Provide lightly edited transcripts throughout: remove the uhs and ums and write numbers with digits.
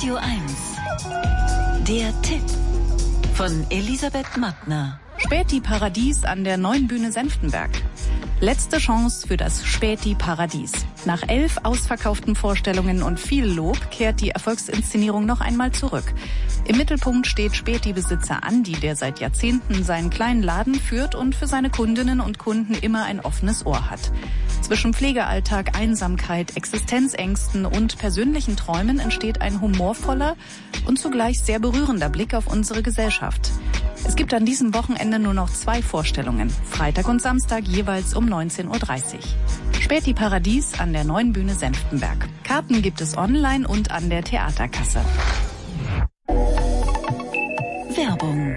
Radio 1. Der Tipp von Elisabeth Mattner. Späti Paradies an der Neuen Bühne Senftenberg. Letzte Chance für das Späti Paradies. Nach 11 ausverkauften Vorstellungen und viel Lob kehrt die Erfolgsinszenierung noch einmal zurück. Im Mittelpunkt steht Späti-Besitzer Andi, der seit Jahrzehnten seinen kleinen Laden führt und für seine Kundinnen und Kunden immer ein offenes Ohr hat. Zwischen Pflegealltag, Einsamkeit, Existenzängsten und persönlichen Träumen entsteht ein humorvoller und zugleich sehr berührender Blick auf unsere Gesellschaft. Es gibt an diesem Wochenende nur noch 2 Vorstellungen, Freitag und Samstag jeweils um 19:30 Uhr. Späti Paradies an der Neuen Bühne Senftenberg. Karten gibt es online und an der Theaterkasse. Werbung.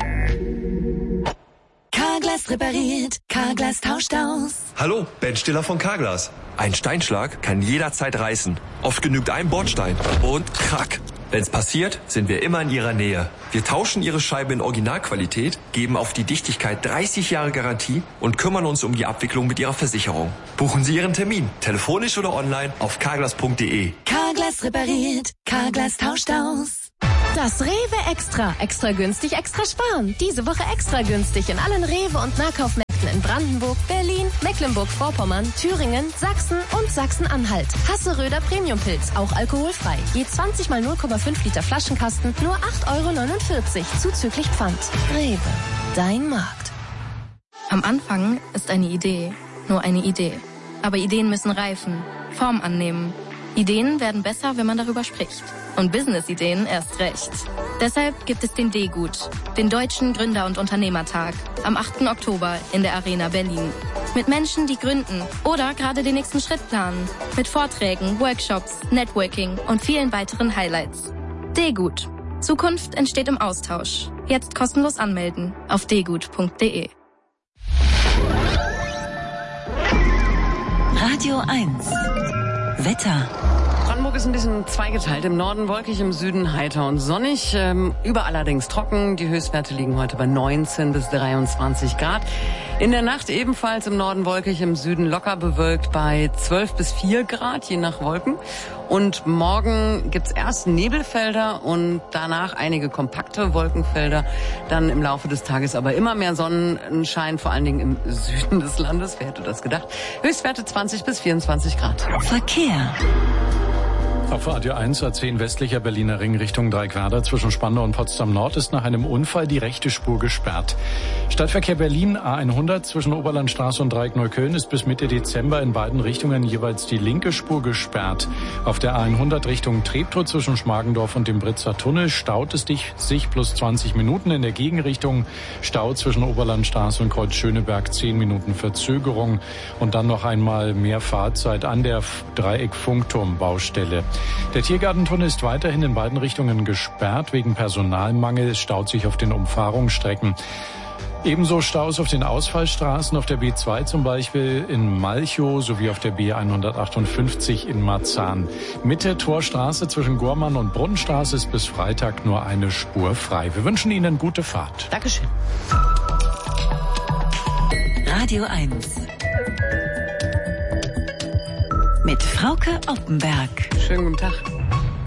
Carglass repariert, Carglass tauscht aus. Hallo, Ben Stiller von Carglass. Ein Steinschlag kann jederzeit reißen. Oft genügt ein Bordstein und krack. Wenn's passiert, sind wir immer in Ihrer Nähe. Wir tauschen Ihre Scheibe in Originalqualität, geben auf die Dichtigkeit 30 Jahre Garantie und kümmern uns um die Abwicklung mit Ihrer Versicherung. Buchen Sie Ihren Termin, telefonisch oder online auf carglass.de. Carglass repariert, Carglass tauscht aus. Das Rewe Extra. Extra günstig, extra sparen. Diese Woche extra günstig in allen Rewe- und Nahkaufmärkten in Brandenburg, Berlin, Mecklenburg-Vorpommern, Thüringen, Sachsen und Sachsen-Anhalt. Hasseröder Premiumpilz, auch alkoholfrei. Je 20 mal 0,5 Liter Flaschenkasten, nur 8,49 €, zuzüglich Pfand. Rewe, dein Markt. Am Anfang ist eine Idee nur eine Idee. Aber Ideen müssen reifen, Form annehmen. Ideen werden besser, wenn man darüber spricht. Und Business-Ideen erst recht. Deshalb gibt es den D-Gut, den Deutschen Gründer- und Unternehmertag, am 8. Oktober in der Arena Berlin. Mit Menschen, die gründen oder gerade den nächsten Schritt planen. Mit Vorträgen, Workshops, Networking und vielen weiteren Highlights. D-Gut. Zukunft entsteht im Austausch. Jetzt kostenlos anmelden auf dgut.de. Radio 1. Wetter. Brandenburg ist ein bisschen zweigeteilt. Im Norden wolkig, im Süden heiter und sonnig. Überall allerdings trocken. Die Höchstwerte liegen heute bei 19 bis 23 Grad. In der Nacht ebenfalls im Norden wolkig, im Süden locker bewölkt bei 12 bis 4 Grad, je nach Wolken. Und morgen gibt's erst Nebelfelder und danach einige kompakte Wolkenfelder. Dann im Laufe des Tages aber immer mehr Sonnenschein, vor allen Dingen im Süden des Landes. Wer hätte das gedacht? Höchstwerte 20 bis 24 Grad. Verkehr. Auf A1 A10 westlicher Berliner Ring Richtung Dreieckwerder zwischen Spandau und Potsdam Nord ist nach einem Unfall die rechte Spur gesperrt. Stadtverkehr Berlin A100 zwischen Oberlandstraße und Dreieck Neukölln ist bis Mitte Dezember in beiden Richtungen jeweils die linke Spur gesperrt. Auf der A100 Richtung Treptow zwischen Schmargendorf und dem Britzer Tunnel staut es sich plus 20 Minuten. In der Gegenrichtung Stau zwischen Oberlandstraße und Kreuz Schöneberg 10 Minuten Verzögerung und dann noch einmal mehr Fahrzeit an der Dreieck-Funkturm-Baustelle. Der Tiergartentunnel ist weiterhin in beiden Richtungen gesperrt wegen Personalmangel. Es staut sich auf den Umfahrungsstrecken. Ebenso Staus auf den Ausfallstraßen, auf der B2 zum Beispiel in Malchow sowie auf der B158 in Marzahn. Mitte Torstraße zwischen Gormann und Brunnenstraße ist bis Freitag nur eine Spur frei. Wir wünschen Ihnen gute Fahrt. Dankeschön. Radio 1. Mit Frauke Oppenberg. Schönen guten Tag.